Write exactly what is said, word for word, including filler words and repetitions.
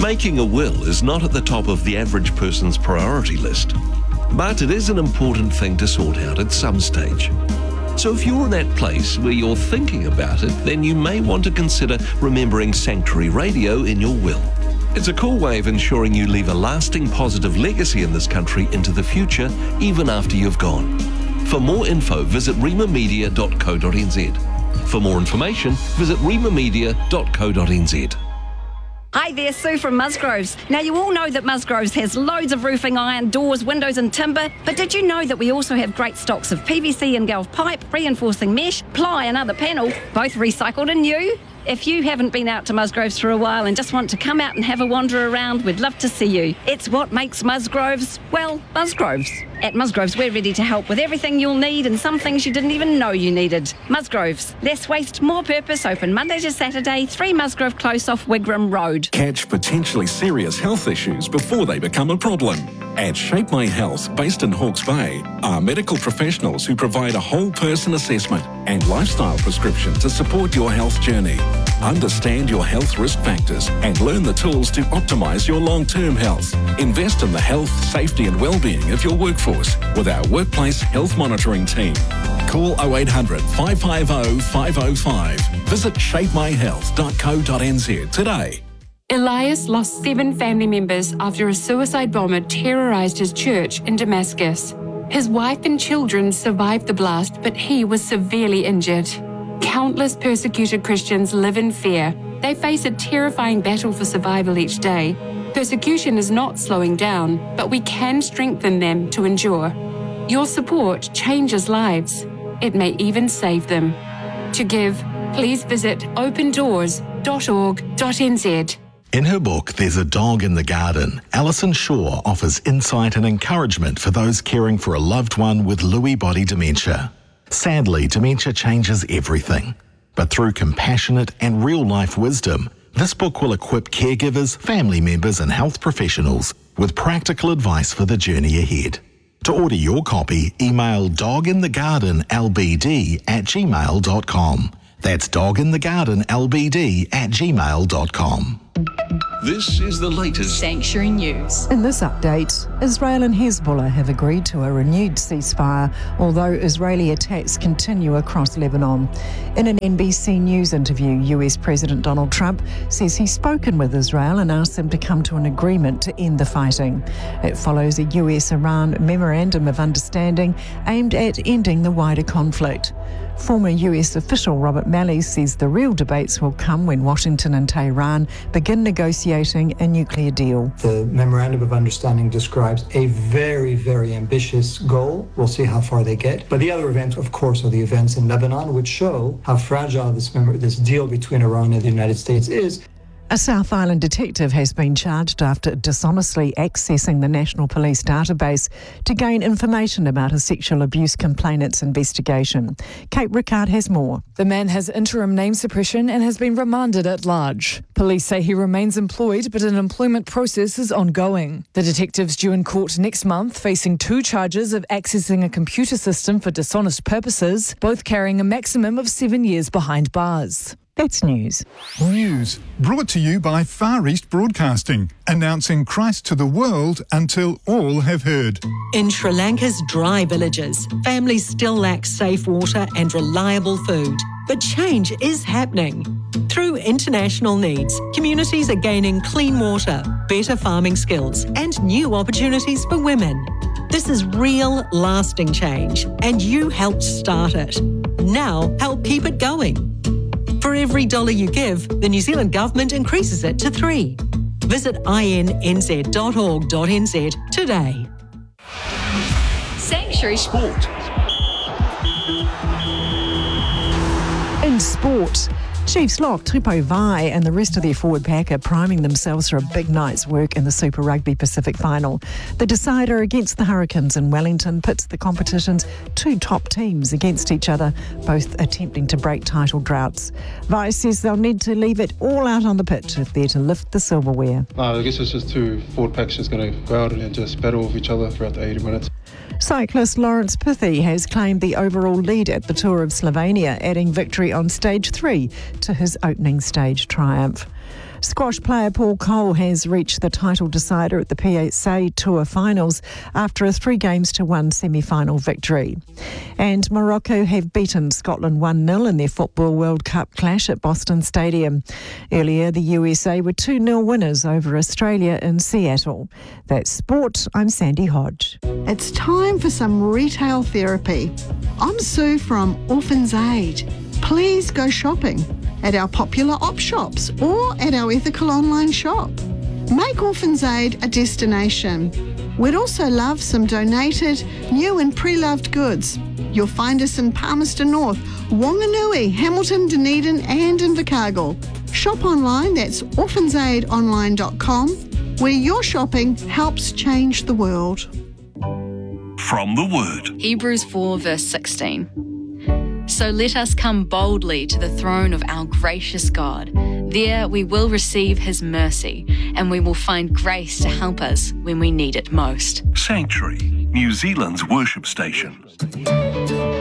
Making a will is not at the top of the average person's priority list, but it is an important thing to sort out at some stage. So if you're in that place where you're thinking about it, then you may want to consider remembering Sanctuary Radio in your will. It's a cool way of ensuring you leave a lasting positive legacy in this country into the future, even after you've gone. For more info, visit rima media dot co dot n z. For more information, visit rima media dot co dot n z. Hi there, Sue from Musgroves. Now, you all know that Musgroves has loads of roofing iron, doors, windows and timber, but did you know that we also have great stocks of P V C and Galv pipe, reinforcing mesh, ply and other panel, both recycled and new? If you haven't been out to Musgroves for a while and just want to come out and have a wander around, we'd love to see you. It's what makes Musgroves, well, Musgroves. At Musgroves, we're ready to help with everything you'll need and some things you didn't even know you needed. Musgroves, less waste, more purpose, open Monday to Saturday, three Musgrove Close off Wigram Road. Catch potentially serious health issues before they become a problem. At Shape My Health, based in Hawke's Bay, are medical professionals who provide a whole person assessment and lifestyle prescription to support your health journey. Understand your health risk factors and learn the tools to optimise your long-term health. Invest in the health, safety and well-being of your workforce with our workplace health monitoring team. Call oh eight hundred, five five oh, five oh five. Visit shape my health dot co dot n z today. Elias lost seven family members after a suicide bomber terrorised his church in Damascus. His wife and children survived the blast, but he was severely injured. Countless persecuted Christians live in fear. They face a terrifying battle for survival each day. Persecution is not slowing down, but we can strengthen them to endure. Your support changes lives. It may even save them. To give, please visit open doors dot org dot n z. In her book, There's a Dog in the Garden, Alison Shaw offers insight and encouragement for those caring for a loved one with Lewy body dementia. Sadly, dementia changes everything. But through compassionate and real-life wisdom, this book will equip caregivers, family members and health professionals with practical advice for the journey ahead. To order your copy, email doginthegardenlbd at gmail dot com. That's doginthegardenlbd at gmail dot com. This is the latest Sanctuary News. In this update, Israel and Hezbollah have agreed to a renewed ceasefire, although Israeli attacks continue across Lebanon. In an N B C News interview, U S President Donald Trump says he's spoken with Israel and asked them to come to an agreement to end the fighting. It follows a U S-Iran Memorandum of Understanding aimed at ending the wider conflict. Former U S official Robert Malley says the real debates will come when Washington and Tehran begin negotiating a nuclear deal. The Memorandum of Understanding describes a very, very ambitious goal. We'll see how far they get. But the other events, of course, are the events in Lebanon, which show how fragile this, mem- this deal between Iran and the United States is. A South Island detective has been charged after dishonestly accessing the National Police database to gain information about a sexual abuse complainant's investigation. Kate Rickard has more. The man has interim name suppression and has been remanded at large. Police say he remains employed, but an employment process is ongoing. The detective's due in court next month, facing two charges of accessing a computer system for dishonest purposes, both carrying a maximum of seven years behind bars. That's news. News brought to you by Far East Broadcasting, announcing Christ to the world until all have heard. In Sri Lanka's dry villages, families still lack safe water and reliable food. But change is happening. Through international needs, communities are gaining clean water, better farming skills, and new opportunities for women. This is real, lasting change, and you helped start it. Now, help keep it going. For every dollar you give, the New Zealand Government increases it to three. Visit i n n z dot org dot n z today. Sanctuary Sport. In sport, Chiefs lock Tupou Vai and the rest of their forward pack are priming themselves for a big night's work in the Super Rugby Pacific Final. The decider against the Hurricanes in Wellington pits the competition's two top teams against each other, both attempting to break title droughts. Vai says they'll need to leave it all out on the pitch if they're to lift the silverware. No, I guess it's just two forward packs just going to go out and just battle with each other throughout the eighty minutes. Cyclist Lawrence Pithy has claimed the overall lead at the Tour of Slovenia, adding victory on stage three to his opening stage triumph. Squash player Paul Cole has reached the title decider at the P S A Tour Finals after a three games to one semi-final victory. And Morocco have beaten Scotland one nil in their Football World Cup clash at Boston Stadium. Earlier, the U S A were two nil winners over Australia in Seattle. That's sport. I'm Sandy Hodge. It's time for some retail therapy. I'm Sue from Orphans Aid. Please go shopping at our popular op shops or at our ethical online shop. Make Orphans Aid a destination. We'd also love some donated, new and pre-loved goods. You'll find us in Palmerston North, Wanganui, Hamilton, Dunedin and Invercargill. Shop online, that's orphans aid online dot com, where your shopping helps change the world. From the Word. Hebrews four verse sixteen. So let us come boldly to the throne of our gracious God. There we will receive his mercy, and we will find grace to help us when we need it most. Sanctuary, New Zealand's worship station.